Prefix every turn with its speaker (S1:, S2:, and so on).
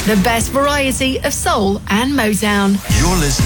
S1: The best variety of soul and Motown.
S2: You're listening